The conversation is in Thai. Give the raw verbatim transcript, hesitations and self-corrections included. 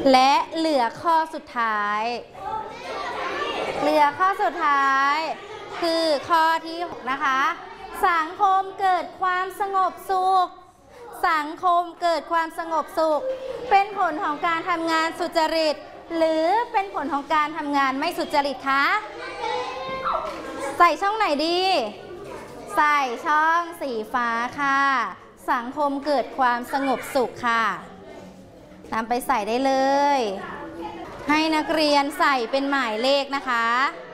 และเหลือข้อสุดท้ายเหลือข้อสุดท้ายคือข้อที่หกนะคะสังคมเกิดความสงบสุขสังคมเกิดความสงบสุขเป็นผลของการทำงานสุจริตหรือเป็นผลของการทำงานไม่สุจริตคะใส่ช่องไหนดีใส่ช่องสีฟ้าค่ะสังคมเกิดความสงบสุขค่ะนำไปใส่ได้เลยให้นักเรียนใส่เป็นหมายเลขนะคะ